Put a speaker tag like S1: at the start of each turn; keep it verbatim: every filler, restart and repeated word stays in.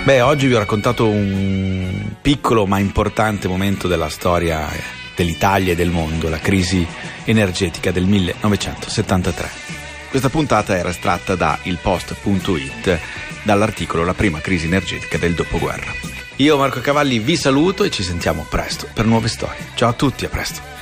S1: Beh, oggi vi ho raccontato un piccolo ma importante momento della storia dell'Italia e del mondo, la crisi energetica del millenovecentosettantatré. Questa puntata era estratta da il post punto it, dall'articolo La prima crisi energetica del dopoguerra. Io, Marco Cavalli, vi saluto e ci sentiamo presto per nuove storie. Ciao a tutti, a presto.